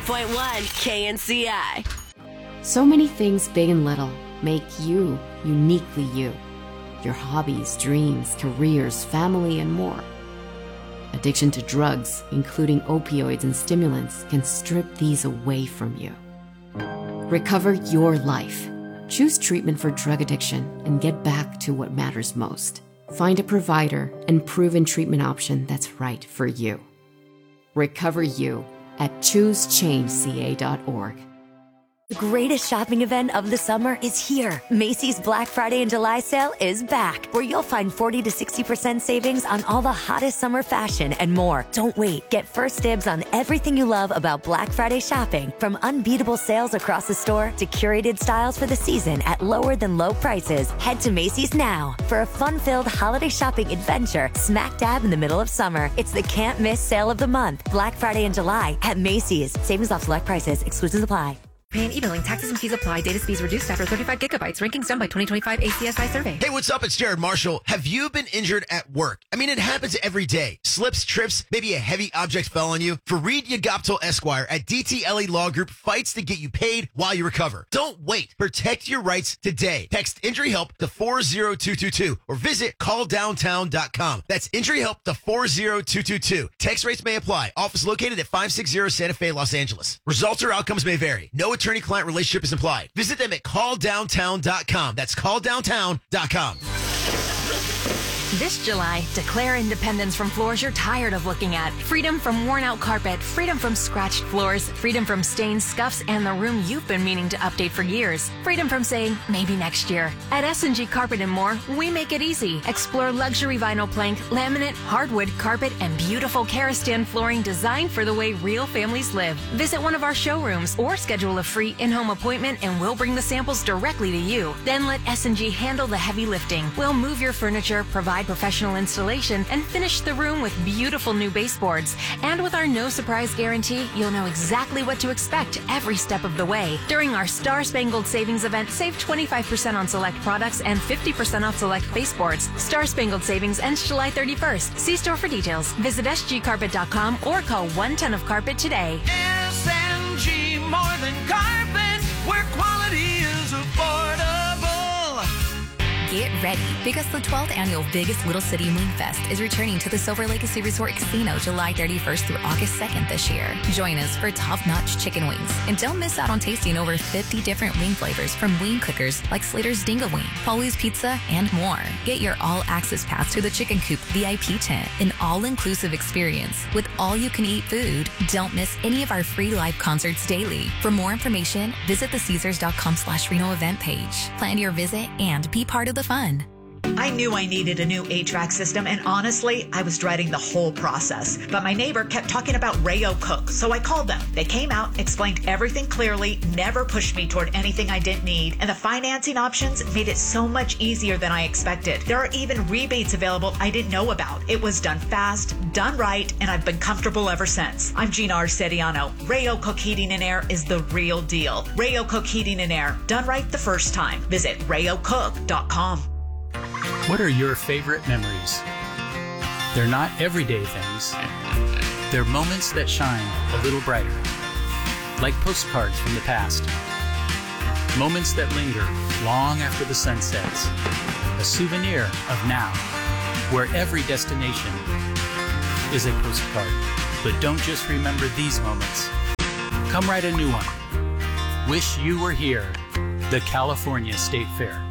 101.1 KNCI. So many things big and little make you uniquely you. Your hobbies, dreams, careers, family, and more. Addiction to drugs, including opioids and stimulants, can strip these away from you. Recover your life. Choose treatment for drug addiction and get back to what matters most. Find a provider and proven treatment option that's right for you. Recover you at choosechangeca.org. The greatest shopping event of the summer is here. Macy's Black Friday and July sale is back, where you'll find 40 to 60% savings on all the hottest summer fashion and more. Don't wait. Get first dibs on everything you love about Black Friday shopping, from unbeatable sales across the store to curated styles for the season at lower than low prices. Head to Macy's now for a fun-filled holiday shopping adventure smack dab in the middle of summer. It's the can't miss sale of the month. Black Friday and July at Macy's. Savings off select prices. Exclusions apply. Pay and e-billing, taxes and fees apply. Data speeds reduced after 35 gigabytes. Rankings done by 2025 ACSI survey. Hey, what's up? It's Jared Marshall. Have you been injured at work? I mean, it happens every day. Slips, trips, maybe a heavy object fell on you. Fareed Yagaptal Esquire at DTLE Law Group fights to get you paid while you recover. Don't wait. Protect your rights today. Text Injury Help to 40222 or visit calldowntown.com. That's Injury Help to 40222. Text rates may apply. Office located at 560 Santa Fe, Los Angeles. Results or outcomes may vary. No attorney-client relationship is implied. Visit them at calldowntown.com. That's calldowntown.com. This July, declare independence from floors you're tired of looking at. Freedom from worn-out carpet, freedom from scratched floors, freedom from stains, scuffs, and the room you've been meaning to update for years. Freedom from saying, maybe next year. At S&G Carpet and More, we make it easy. Explore luxury vinyl plank, laminate, hardwood, carpet, and beautiful Karastan flooring designed for the way real families live. Visit one of our showrooms or schedule a free in-home appointment and we'll bring the samples directly to you. Then let S&G handle the heavy lifting. We'll move your furniture, provide professional installation, and finish the room with beautiful new baseboards. And with our no surprise guarantee, you'll know exactly what to expect every step of the way. During our Star Spangled Savings event, save 25% on select products and 50% off select baseboards. Star Spangled Savings ends July 31st. See store for details. Visit sgcarpet.com or call 110 of Carpet today. SNG, more than carpet, where quality is affordable. Get ready, because the 12th annual Biggest Little City Wing Fest is returning to the Silver Legacy Resort Casino July 31st through August 2nd this year. Join us for top-notch chicken wings, and don't miss out on tasting over 50 different wing flavors from wing cookers like Slater's Dingo Wing, Polly's Pizza, and more. Get your all-access pass to the Chicken Coop VIP tent, an all-inclusive experience with all-you-can-eat food. Don't miss any of our free live concerts daily. For more information, visit thecaesars.com/Reno event page. Plan your visit and be part of the fun. I knew I needed a new HVAC system, and honestly, I was dreading the whole process. But my neighbor kept talking about Rayo Cook, so I called them. They came out, explained everything clearly, never pushed me toward anything I didn't need, and the financing options made it so much easier than I expected. There are even rebates available I didn't know about. It was done fast, done right, and I've been comfortable ever since. I'm Gina Arcediano. Rayo Cook Heating and Air is the real deal. Rayo Cook Heating and Air, done right the first time. Visit rayocook.com. What are your favorite memories? They're not everyday things. They're moments that shine a little brighter, like postcards from the past. Moments that linger long after the sun sets. A souvenir of now, where every destination is a postcard. But don't just remember these moments. Come write a new one. Wish you were here. The California State Fair.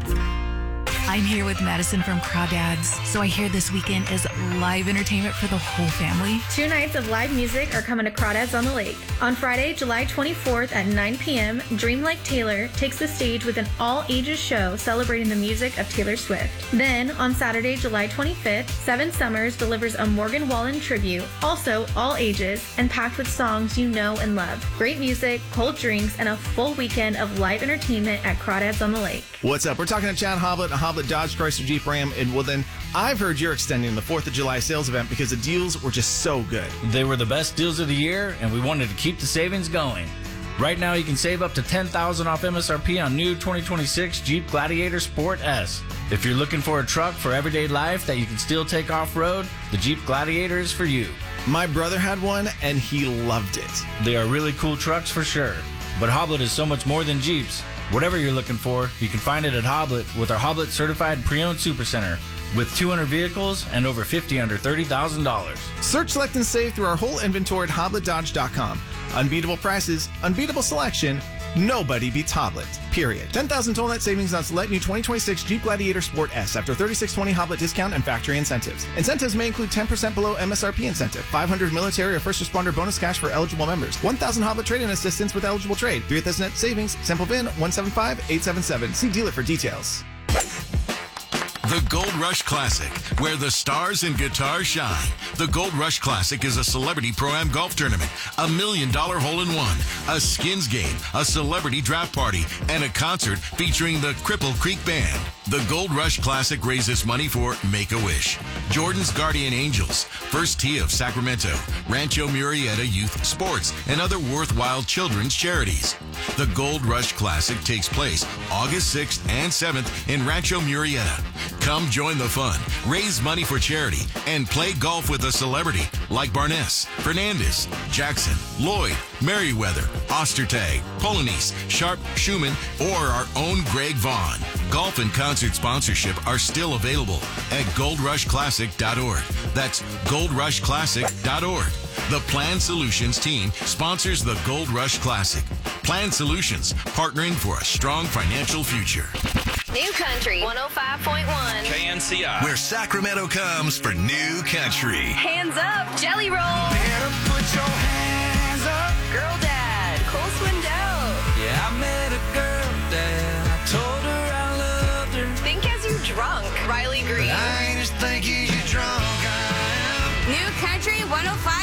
I'm here with Madison from Crawdads. So I hear this weekend is live entertainment for the whole family. 2 nights of live music are coming to Crawdads on the Lake. On Friday, July 24th at 9 p.m., Dream Like Taylor takes the stage with an all-ages show celebrating the music of Taylor Swift. Then, on Saturday, July 25th, Seven Summers delivers a Morgan Wallen tribute, also all ages, and packed with songs you know and love. Great music, cold drinks, and a full weekend of live entertainment at Crawdads on the Lake. What's up? We're talking to Chad Hoblet, Hoblet Dodge Chrysler Jeep Ram in Woodland. I've heard you're extending the 4th of July sales event because the deals were just so good. They were the best deals of the year, and we wanted to keep the savings going. Right now, you can save up to $10,000 off MSRP on new 2026 Jeep Gladiator Sport S. If you're looking for a truck for everyday life that you can still take off-road, the Jeep Gladiator is for you. My brother had one, and he loved it. They are really cool trucks for sure. But Hoblet is so much more than Jeeps. Whatever you're looking for, you can find it at Hoblet with our Hoblet Certified Pre-Owned Supercenter. With 200 vehicles and over 50 under $30,000. Search, select, and save through our whole inventory at HobletDodge.com. Unbeatable prices, unbeatable selection. Nobody beats Hoblet, period. 10,000 total net savings on select new 2026 Jeep Gladiator Sport S after $3,620 Hoblet discount and factory incentives. Incentives may include 10% below MSRP incentive, 500 military or first responder bonus cash for eligible members, 1,000 Hoblet trade-in assistance with eligible trade, 3,000 net savings, simple VIN 175877. See dealer for details. The Gold Rush Classic, where the stars and guitars shine. The Gold Rush Classic is a celebrity pro-am golf tournament, $1 million hole-in-one, a skins game, a celebrity draft party, and a concert featuring the Cripple Creek Band. The Gold Rush Classic raises money for Make-A-Wish, Jordan's Guardian Angels, First Tee of Sacramento, Rancho Murrieta Youth Sports, and other worthwhile children's charities. The Gold Rush Classic takes place August 6th and 7th in Rancho Murrieta. Come join the fun, raise money for charity, and play golf with a celebrity like Barnes, Fernandez, Jackson, Lloyd, Merriweather, Ostertag, Polanese, Sharp, Schumann, or our own Greg Vaughn. Golf and concert sponsorship are still available at goldrushclassic.org. That's goldrushclassic.org. The Plan Solutions team sponsors the Gold Rush Classic. Plan Solutions, partnering for a strong financial future. New Country 105.1 KNCI, where Sacramento comes for new country. Hands up, Jelly Roll.